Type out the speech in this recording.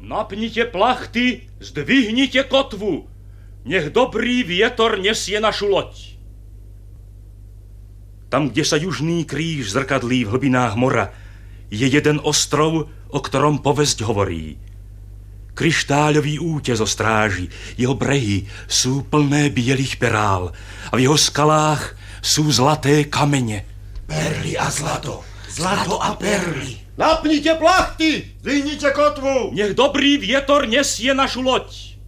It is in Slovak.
Napnite plachty, zdvihnite kotvu. Nech dobrý vietor nesie našu loď. Tam, kde sa južný kríž zrkadlí v hlbinách mora, je jeden ostrov, o ktorom povesť hovorí. Kryštáľový útes ostráži, jeho brehy sú plné bielých perál a v jeho skalách sú zlaté kamene. Perly a zlato, zlato a perly. Napnite plachty, zdvihnite kotvu. Nech dobrý vietor nesie našu loď.